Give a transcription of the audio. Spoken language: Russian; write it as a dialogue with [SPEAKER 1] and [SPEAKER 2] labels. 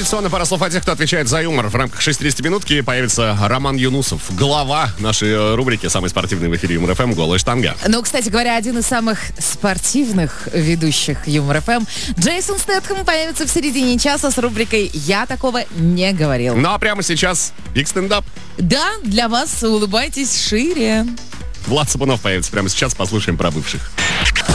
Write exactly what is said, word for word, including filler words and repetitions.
[SPEAKER 1] традиционно пара слов о тех, кто отвечает за юмор. В рамках шестидесяти минутки появится Роман Юнусов, глава нашей рубрики «Самый спортивный» в эфире Юмор ФМ «Голая штанга».
[SPEAKER 2] Ну, кстати говоря, один из самых спортивных ведущих Юмор ФМ, Джейсон Стэтхэм, появится в середине часа с рубрикой «Я такого не говорил».
[SPEAKER 1] Ну а прямо сейчас биг стендап.
[SPEAKER 2] Да, для вас улыбайтесь шире.
[SPEAKER 1] Влад Сабунов появится прямо сейчас, послушаем про бывших.